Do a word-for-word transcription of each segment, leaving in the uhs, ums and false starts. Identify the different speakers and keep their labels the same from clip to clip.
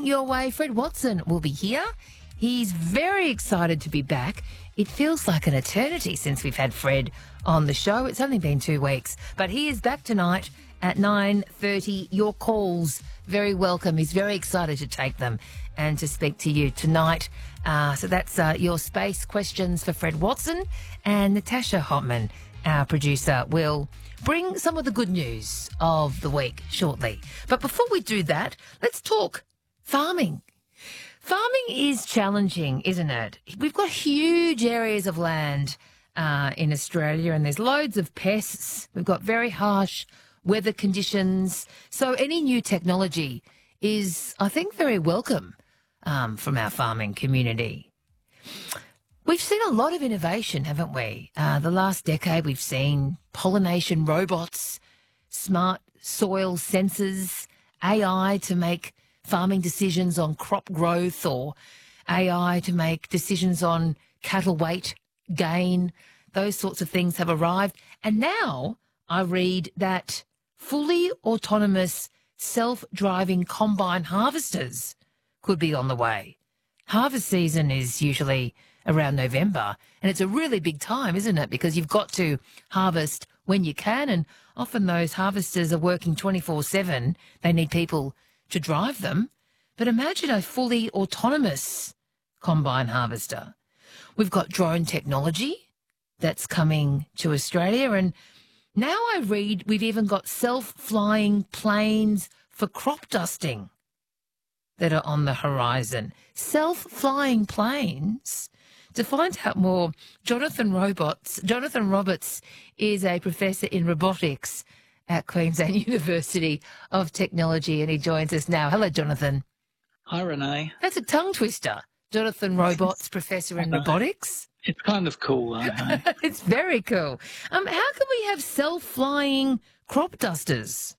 Speaker 1: coming your way. Fred Watson will be here. He's very excited to be back. It feels like an eternity since we've had Fred on the show. It's only been two weeks. But he is back tonight at nine thirty. Your calls, very welcome. He's very excited to take them and to speak to you tonight. Uh, so that's uh, your space questions for Fred Watson. And Natasha Hotman, our producer, will bring some of the good news of the week shortly. But before we do that, let's talk farming. Farming is challenging, isn't it? We've got huge areas of land uh, in Australia, and there's loads of pests. We've got very harsh weather conditions. So any new technology is, I think, very welcome um, from our farming community. We've seen a lot of innovation, haven't we? Uh, the last decade, we've seen pollination robots, smart soil sensors, A I to make farming decisions on crop growth, or A I to make decisions on cattle weight gain. Those sorts of things have arrived. And now I read that fully autonomous self-driving combine harvesters could be on the way. Harvest season is usually around November, and it's a really big time, isn't it? Because you've got to harvest when you can, and often those harvesters are working twenty-four seven. They need people to drive them. But imagine a fully autonomous combine harvester. We've got drone technology that's coming to Australia, and now I read we've even got self-flying planes for crop dusting that are on the horizon. Self-flying planes. To find out more, Jonathan Roberts, Jonathan Roberts is a professor in robotics at Queensland University of Technology, and he joins us now. Hello, Jonathan.
Speaker 2: Hi, Renee.
Speaker 1: That's a tongue twister. Jonathan Roberts, professor in robotics.
Speaker 2: It's kind of cool, I know.
Speaker 1: It's very cool. Um, how can we have self-flying crop dusters?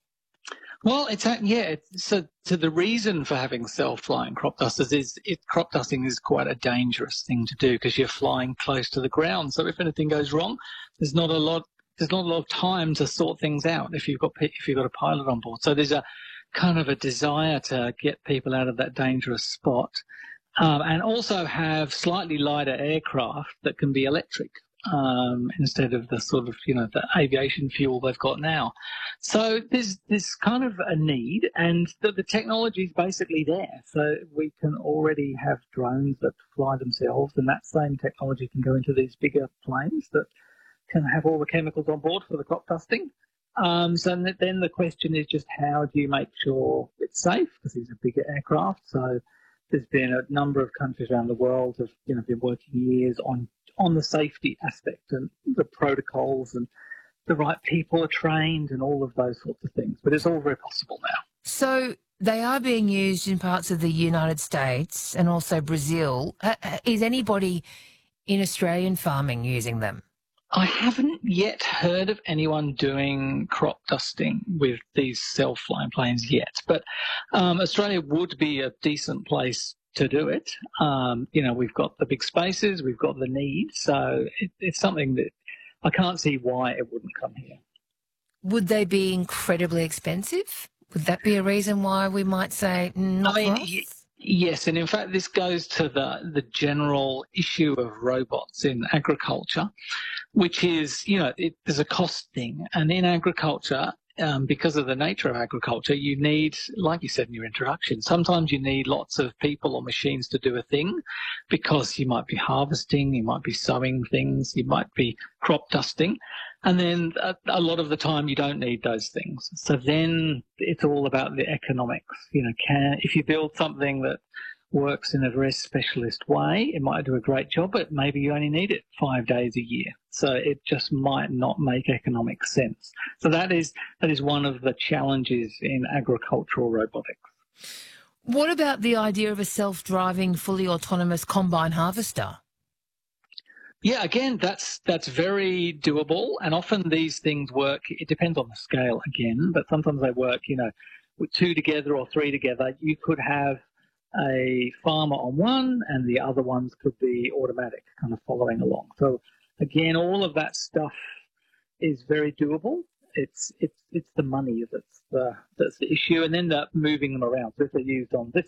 Speaker 2: Well, it's yeah. It's, so, so the reason for having self-flying crop dusters is it, crop dusting is quite a dangerous thing to do because you're flying close to the ground. So if anything goes wrong, there's not a lot. There's not a lot of time to sort things out if you've got if you've got a pilot on board. So there's a kind of a desire to get people out of that dangerous spot, um, and also have slightly lighter aircraft that can be electric. Um, instead of the sort of, you know, the aviation fuel they've got now. So there's this kind of a need, and the, the technology is basically there. So we can already have drones that fly themselves, and that same technology can go into these bigger planes that can have all the chemicals on board for the crop dusting. Um, so then the question is just how do you make sure it's safe, because these are bigger aircraft. So there's been a number of countries around the world have, you know, been working years on on the safety aspect and the protocols, and the right people are trained and all of those sorts of things. But it's all very possible now.
Speaker 1: So they are being used in parts of the United States and also Brazil. Uh, is anybody in Australian farming using them?
Speaker 2: I haven't yet heard of anyone doing crop dusting with these self-flying planes yet, but um, Australia would be a decent place to do it. Um, you know, we've got the big spaces, we've got the need, so it, it's something that I can't see why it wouldn't come here.
Speaker 1: Would they be incredibly expensive? Would that be a reason why we might say not
Speaker 2: I mean,
Speaker 1: for us?
Speaker 2: y- yes, and in fact this goes to the, the general issue of robots in agriculture, which is, you know, it, there's a cost thing, and in agriculture, Um, because of the nature of agriculture, you need, like you said in your introduction, sometimes you need lots of people or machines to do a thing, because you might be harvesting, you might be sowing things, you might be crop dusting, and then a, a lot of the time you don't need those things. So then it's all about the economics. You know, can if you build something that works in a very specialist way, it might do a great job, but maybe you only need it five days a year. So it just might not make economic sense. So that is that is one of the challenges in agricultural robotics.
Speaker 1: What about the idea of a self-driving, fully autonomous combine harvester?
Speaker 2: Yeah, again, that's that's very doable, and often these things work. It depends on the scale again, but sometimes they work, you know, with two together or three together. You could have a farmer on one, and the other ones could be automatic, kind of following along. So again, all of that stuff is very doable. It's it's it's the money that's the that's the issue, and then the moving them around. So if they're used on this